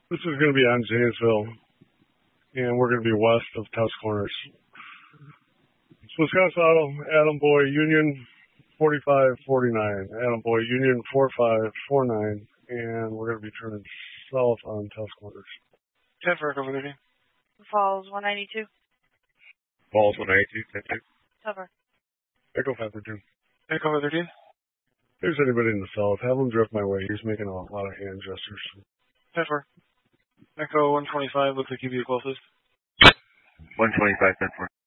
This is going to be on Janesville, and we're going to be west of Test Corners. Wisconsin Auto, Adam Boy, Union 4549. Adam Boy, Union 4549, and we're going to be turning south on Test Corners. 10 for Echo 13. Falls 192. Falls 192, 10-2. Cover. Echo 532. Echo 13. If there's anybody in the south, have him drift my way. He's making a lot of hand gestures. 10 for Echo 125, looks like you'd be the closest. 125, 10 for.